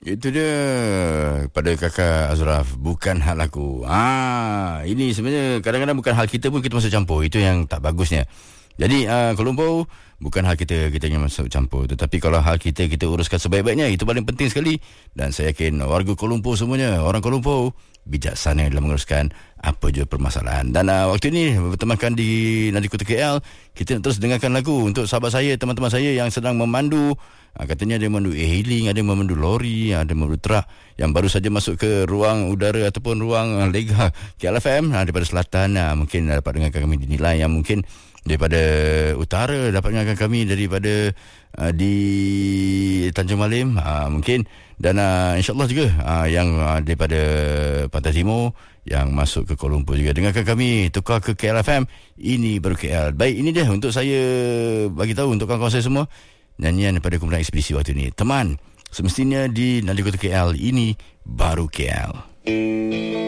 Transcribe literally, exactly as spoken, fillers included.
Itu dia pada kakak Azraf, bukan hal aku. Ah, ini sebenarnya kadang-kadang bukan hal kita pun kita masuk campur. Itu yang tak bagusnya. Jadi uh, Kuala Lumpur bukan hal kita, kita ingin masuk campur. Tetapi kalau hal kita, kita uruskan sebaik-baiknya. Itu paling penting sekali. Dan saya yakin warga Kuala Lumpur semuanya, orang Kuala Lumpur bijaksana dalam menguruskan apa je permasalahan. Dan uh, waktu ini bertemankan di Nadi Kota K L, kita nak terus dengarkan lagu untuk sahabat saya, teman-teman saya yang sedang memandu. uh, Katanya ada yang memandu e-hailing, ada yang memandu lori, ada yang memandu truk yang baru saja masuk ke ruang udara ataupun ruang uh, lega K L F M uh, daripada selatan. uh, Mungkin uh, dapat dengarkan kami dinilai, yang mungkin daripada utara dapat dengarkan kami daripada uh, di Tanjung Malim, uh, mungkin. Dan uh, insyaAllah juga uh, yang uh, daripada Pantai Timur yang masuk ke Kuala Lumpur juga dengarkan kami, tukar ke K L F M. Ini baru K L. Baik, ini dia untuk saya bagi tahu untuk kawan-kawan saya semua, nyanyian daripada kumpulan Ekspedisi waktu ini. Teman, semestinya di Nadi Kota K L, ini baru K L.